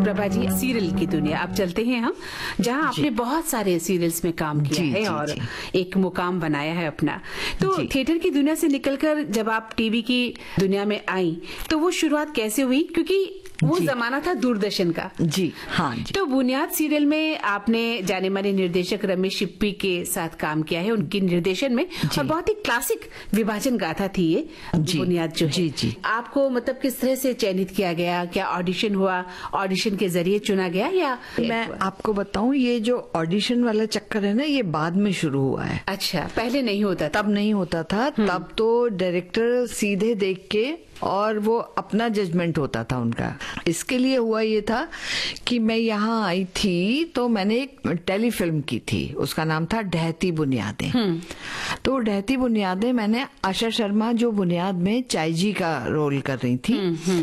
Prabha ji, serial की दुनिया अब चलते हैं हम, जहां आपने बहुत सारे सीरियल्स में काम किया है और एक मुकाम बनाया है अपना। तो थिएटर की दुनिया से निकलकर जब आप टीवी की दुनिया में आई तो वो शुरुआत कैसे हुई, क्योंकि वो जमाना था दूरदर्शन का। जी हाँ जी। तो बुनियाद सीरियल में आपने जाने माने निर्देशक रमेश शिप्पी के साथ काम किया है, उनके निर्देशन में, और बहुत ही क्लासिक विभाजन गाथा थी ये बुनियाद जो है। जी। आपको मतलब किस तरह से चयनित किया गया, क्या ऑडिशन हुआ, ऑडिशन के जरिए चुना गया, या मैं आपको बताऊं ये जो ऑडिशन वाला चक्कर है ना, ये बाद में शुरू हुआ है। अच्छा, पहले नहीं होता था? तब नहीं होता था। तब तो डायरेक्टर सीधे देख के और वो अपना जजमेंट होता था उनका। इसके लिए हुआ ये था कि मैं यहाँ आई थी तो मैंने एक टेलीफिल्म की थी, उसका नाम था ढहती बुनियादें। तो ढहती बुनियादें मैंने आशा शर्मा जो बुनियाद में चाय जी का रोल कर रही थी,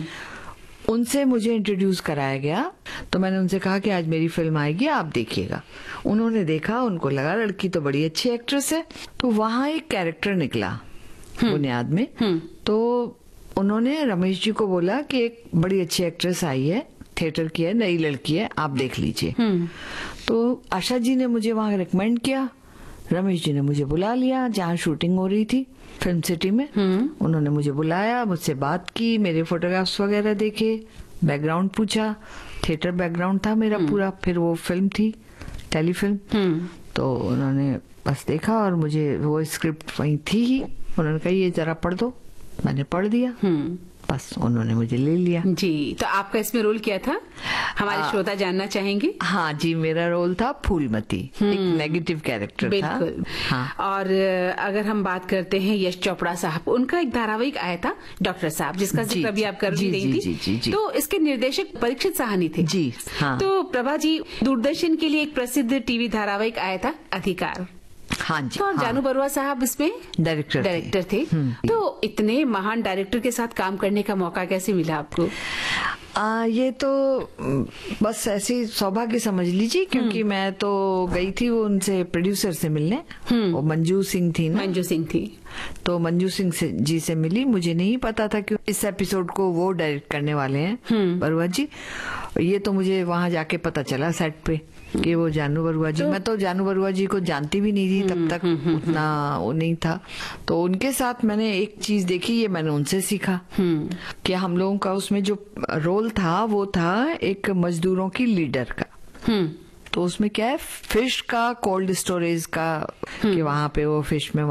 उनसे मुझे इंट्रोड्यूस कराया गया। तो मैंने उनसे कहा कि आज मेरी फिल्म आएगी, आप देखिएगा। उन्होंने देखा, उनको लगा लड़की तो बड़ी अच्छी एक्ट्रेस है। तो वहां एक कैरेक्टर निकला बुनियाद में। तो उन्होंने रमेश जी को बोला कि एक बड़ी अच्छी एक्ट्रेस आई है, थिएटर की है, नई लड़की है, आप देख लीजिए। तो आशा जी ने मुझे वहां रिकमेंड किया, रमेश जी ने मुझे बुला लिया जहाँ शूटिंग हो रही थी फिल्म सिटी में। उन्होंने मुझे बुलाया, मुझसे बात की, मेरे फोटोग्राफ्स वगैरह देखे, बैकग्राउंड पूछा। थिएटर बैकग्राउंड था मेरा पूरा। फिर वो फिल्म थी, टेलीफिल्म। तो उन्होंने बस देखा और मुझे वो स्क्रिप्ट वही थी ही, उन्होंने कहा ये जरा पढ़ दो। मैंने पढ़ दिया, बस उन्होंने मुझे ले लिया। जी, तो आपका इसमें रोल क्या था, हमारे श्रोता जानना चाहेंगे? हाँ जी, मेरा रोल था फूलमती, एक नेगेटिव कैरेक्टर था। हाँ। और अगर हम बात करते हैं यश चोपड़ा साहब, उनका एक धारावाहिक आया था डॉक्टर साहब, जिसका जिक्र भी आप कर रही थी। तो इसके निर्देशक परीक्षित साहनी थे। जी हाँ। तो प्रभा जी, दूरदर्शन के लिए एक प्रसिद्ध टीवी धारावाहिक आया था अधिकार। हाँ जी। तो जानु बरुआ साहब इसमें डायरेक्टर थे। तो इतने महान डायरेक्टर के साथ काम करने का मौका कैसे मिला आपको? ये तो बस ऐसी सौभाग्य समझ लीजिए, क्योंकि मैं तो गई थी वो उनसे प्रोड्यूसर से मिलने। वो मंजू सिंह थी ना? मंजू सिंह थी। तो मंजू सिंह जी से मिली। मुझे नहीं पता था कि इस एपिसोड को वो डायरेक्ट करने वाले हैं, बरुआ जी। ये तो मुझे वहां जाके पता चला सेट पे कि वो जानु बरुआ जी। मैं तो जानु बरुआ जी को जानती भी नहीं थी तब तक, उतना वो नहीं था। तो उनके साथ मैंने एक चीज देखी, ये मैंने उनसे सीखा कि हम लोगों का उसमें जो रोल था वो था एक मजदूरों की लीडर का। तो उसमें क्या है, फिश का कोल्ड स्टोरेज का, कि वहां पे वो फिश में